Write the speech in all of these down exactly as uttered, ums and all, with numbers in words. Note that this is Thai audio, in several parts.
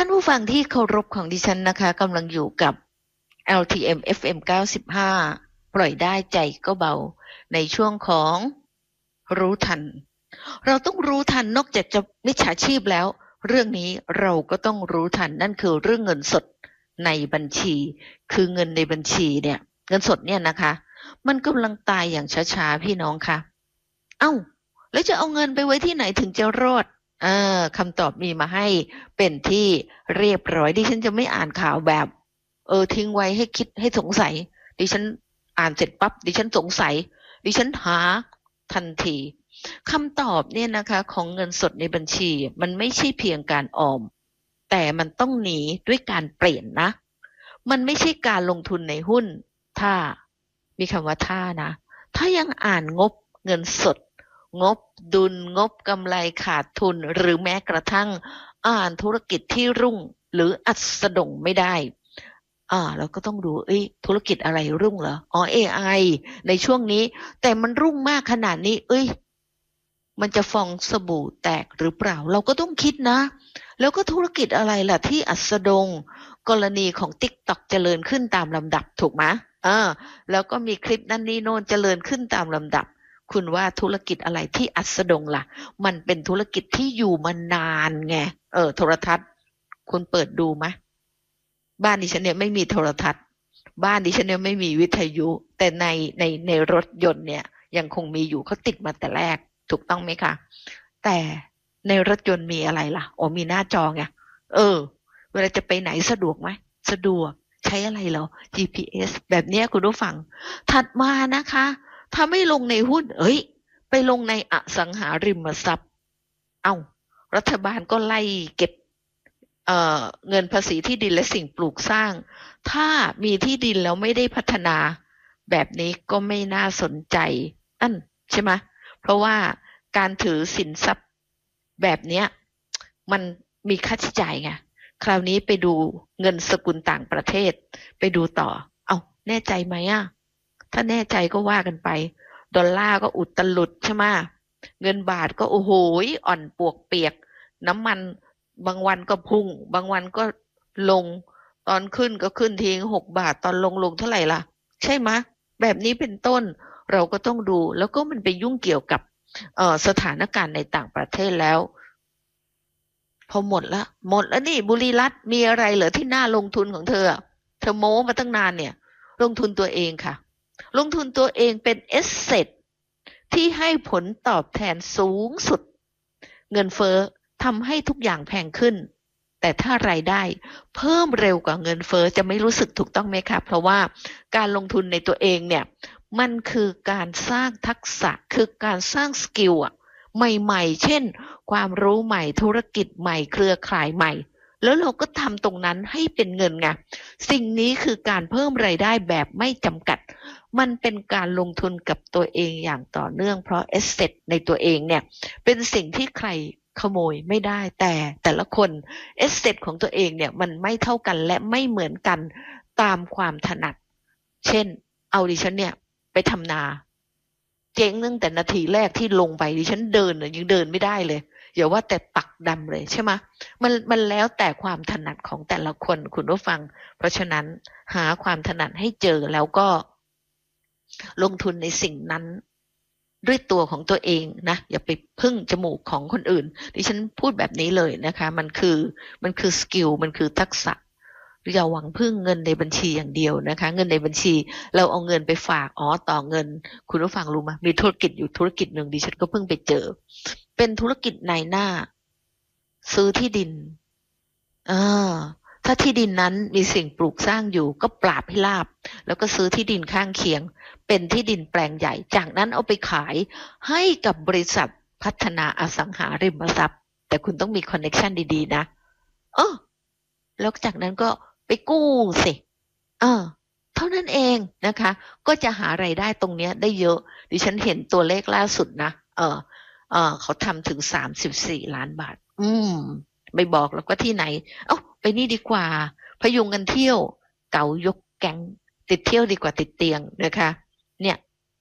านผู้ฟังที่เคารพของดิฉันนะคะกำลังอยู่กับ แอล ที เอ็ม เอฟ เอ็ม เก้าสิบห้า ปล่อยได้ใจก็เบาในช่วงของรู้ทันเราต้องรู้ทันนอกจากจะมิจฉาชีพแล้วเรื่องนี้เราก็ต้องรู้ทันนั่นคือเรื่องเงินสดในบัญชีคือเงินในบัญชีเนี่ยเงินสดเนี่ยนะคะมันกำลังตายอย่างช้าๆพี่น้องค่ะเอ้าแล้วจะเอาเงินไปไว้ที่ไหนถึงจะรอดเออคำตอบมีมาให้เป็นที่เรียบร้อยดิฉันจะไม่อ่านข่าวแบบเออทิ้งไว้ให้คิดให้สงสัยดิฉันอ่านเสร็จปั๊บดิฉันสงสัยดิฉันหาทันทีคำตอบเนี่ยนะคะของเงินสดในบัญชีมันไม่ใช่เพียงการออมแต่มันต้องหนีด้วยการเปลี่ยนนะมันไม่ใช่การลงทุนในหุ้นถ้ามีคำว่าถ้านะถ้ายังอ่านงบเงินสดงบดุลงบกำไรขาดทุนหรือแม้กระทั่งอ่านธุรกิจที่รุ่งหรืออัสดงไม่ได้อ่าเราก็ต้องดูเอ้ยธุรกิจอะไรรุ่งเหรออ๋อ เอ ไอ ในช่วงนี้แต่มันรุ่งมากขนาดนี้เอ้ยมันจะฟองสบู่แตกหรือเปล่าเราก็ต้องคิดนะแล้วก็ธุรกิจอะไรล่ะที่อัสดงกรณีของ TikTok เจริญขึ้นตามลำดับถูกไหมอ่าแล้วก็มีคลิปนั่นนี่โน่นเจริญขึ้นตามลำดับคุณว่าธุรกิจอะไรที่อัสดงล่ะมันเป็นธุรกิจที่อยู่มานานไงเออโทรทัศน์คุณเปิดดูไหมบ้านดิฉันเนี่ยไม่มีโทรทัศน์บ้านดิฉันเนี่ยไม่มีวิทยุแต่ในในในรถยนต์เนี่ยยังคงมีอยู่เขาติดมาแต่แรกถูกต้องไหมคะแต่ในรถยนต์มีอะไรล่ะอ๋อมีหน้าจอไงเออเวลาจะไปไหนสะดวกไหมสะดวกใช้อะไรเหรอ จี พี เอส แบบนี้คุณผู้ฟังถัดมานะคะถ้าไม่ลงในหุ้นเอ้ยไปลงในอสังหาริมทรัพย์เอ้ารัฐบาลก็ไล่เก็บเอ่อเงินภาษีที่ดินและสิ่งปลูกสร้างถ้ามีที่ดินแล้วไม่ได้พัฒนาแบบนี้ก็ไม่น่าสนใจอันใช่ไหมเพราะว่าการถือสินทรัพย์แบบเนี้ยมันมีค่าใช้จ่ายไงคราวนี้ไปดูเงินสกุลต่างประเทศไปดูต่อเอาแน่ใจไหมอ่ะถ้าแน่ใจก็ว่ากันไปดอลลาร์ก็อุดตลุดใช่ไหมเงินบาทก็โอ้โหอ่อนปวกเปียกน้ำมันบางวันก็พุ่งบางวันก็ลงตอนขึ้นก็ขึ้นทีหกบาทตอนลงลงเท่าไหร่ล่ะใช่ไหมแบบนี้เป็นต้นเราก็ต้องดูแล้วก็มันไปยุ่งเกี่ยวกับเอ่อสถานการณ์ในต่างประเทศแล้วพอหมดละหมดแล้วนี่บุรีรัตน์มีอะไรเหรอที่น่าลงทุนของเธอเธอโม้มาตั้งนานเนี่ยลงทุนตัวเองค่ะลงทุนตัวเองเป็นเอสเซทที่ให้ผลตอบแทนสูงสุดเงินเฟ้อทำให้ทุกอย่างแพงขึ้นแต่ถ้ารายได้เพิ่มเร็วกว่าเงินเฟ้อจะไม่รู้สึกถูกต้องไหมคะเพราะว่าการลงทุนในตัวเองเนี่ยมันคือการสร้างทักษะคือการสร้างสกิลอะใหม่ๆเช่นความรู้ใหม่ธุรกิจใหม่เครือข่ายใหม่แล้วเราก็ทำตรงนั้นให้เป็นเงินไงสิ่งนี้คือการเพิ่มรายได้แบบไม่จำกัดมันเป็นการลงทุนกับตัวเองอย่างต่อเนื่องเพราะแอสเซทในตัวเองเนี่ยเป็นสิ่งที่ใครขโมยไม่ได้แต่แต่ละคนแอสเซทของตัวเองเนี่ยมันไม่เท่ากันและไม่เหมือนกันตามความถนัดเช่นเอาดิฉันเนี่ยไปทำนาเจ๊งตั้งแต่นาทีแรกที่ลงไปดิฉันเดินยังเดินไม่ได้เลยอย่าว่าแต่ปักดำเลยใช่ไหมมันมันแล้วแต่ความถนัดของแต่ละคนคุณผู้ฟังเพราะฉะนั้นหาความถนัดให้เจอแล้วก็ลงทุนในสิ่งนั้นด้วยตัวของตัวเองนะอย่าไปพึ่งจมูกของคนอื่นดิฉันพูดแบบนี้เลยนะคะมันคือมันคือสกิลมันคือทักษะอย่าหวังพึ่งเงินในบัญชีอย่างเดียวนะคะเงินในบัญชีเราเอาเงินไปฝากอ๋อต่อเงินคุณผู้ฟังรู้ไหมมีธุรกิจอยู่ธุรกิจหนึ่งดิฉันก็เพิ่งไปเจอเป็นธุรกิจนายหน้าซื้อที่ดินอ่าถ้าที่ดินนั้นมีสิ่งปลูกสร้างอยู่ก็ปราบให้ราบแล้วก็ซื้อที่ดินข้างเคียงเป็นที่ดินแปลงใหญ่จากนั้นเอาไปขายให้กับบริษัทพัฒนาอสังหาริมทรัพย์แต่คุณต้องมีคอนเนคชันดีๆนะเออแล้วจากนั้นก็ไปกู้สิเออเท่านั้นเองนะคะก็จะหารายได้ตรงเนี้ยได้เยอะดิฉันเห็นตัวเลขล่าสุดนะเออเออเขาทำถึงสามสิบสี่ล้านบาทอืมไม่บอกแล้วก็ที่ไหนเอ้าไปนี่ดีกว่าพยุงกันเที่ยวเก๋ายกแก๊งติดเที่ยวดีกว่าติดเตียงนะคะเนี่ย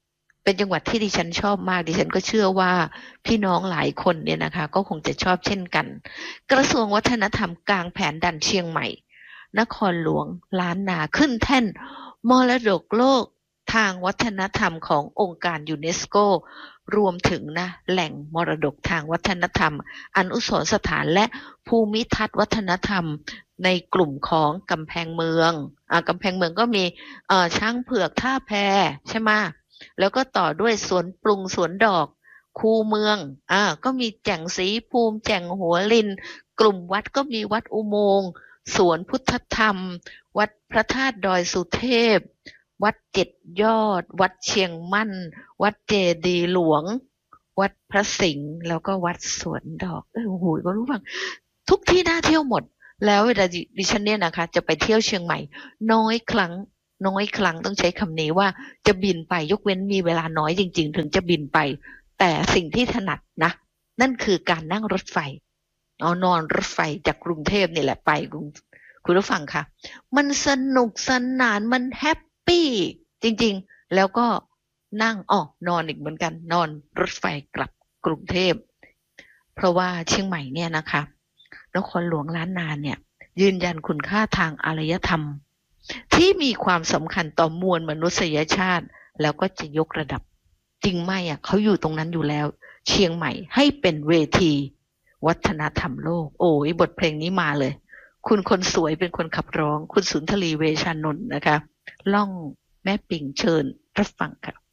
เป็นจังหวัดที่ดิฉันชอบมากดิฉันก็เชื่อว่าพี่น้องหลายคนเนี่ยนะคะก็คงจะชอบเช่นกันกระทรวงวัฒนธรรมกลางแผนดันเชียงใหม่นครหลวงล้านนาขึ้นแท่นมรดกโลกทางวัฒนธรรมขององค์การยูเนสโกรวมถึงนะแหล่งมรดกทางวัฒนธรรมอนุสรณ์สถานและภูมิทัศน์วัฒนธรรมในกลุ่มของกำแพงเมืองอ่ากำแพงเมืองก็มีเอ่อช้างเผือกท่าแพใช่ไหมแล้วก็ต่อด้วยสวนปรุงสวนดอกคูเมืองอ่าก็มีแจ่งศรีภูมิแจ่งหัวลินกลุ่มวัดก็มีวัดอุโมงค์สวนพุทธธรรมวัดพระธาตุดอยสุเทพวัดเจ็ดยอดวัดเชียงมั่นวัดเจดีย์หลวงวัดพระสิงห์แล้วก็วัดสวนดอกเออโอ้โหก็รู้ฟังทุกที่น่าเที่ยวหมดแล้วเวลาดิฉันเนี่ยนะคะจะไปเที่ยวเชียงใหม่น้อยครั้งน้อยครั้งต้องใช้คำนี้ว่าจะบินไปยกเว้นมีเวลาน้อยจริงๆถึงจะบินไปแต่สิ่งที่ถนัดนะนั่นคือการนั่งรถไฟเอานอนรถไฟจากกรุงเทพนี่แหละไปคุณผู้ฟังค่ะมันสนุกสนานมันแฮปปี้จริงๆแล้วก็นั่งอ๋อนอนอีกเหมือนกันนอนรถไฟกลับกรุงเทพเพราะว่าเชียงใหม่เนี่ยนะคะนครหลวงล้านนาเนี่ยยืนยันคุณค่าทางอารยธรรมที่มีความสำคัญต่อมวลมนุษยชาติแล้วก็จะยกระดับจริงไหมอ่ะเขาอยู่ตรงนั้นอยู่แล้วเชียงใหม่ให้เป็นเวทีวัฒนธรรมโลกโอ้ยบทเพลงนี้มาเลยคุณคนสวยเป็นคนขับร้องคุณสุนทรีเวชานนท์นะคะล่องแม่ปิ่งเชิญรับฟังค่ะ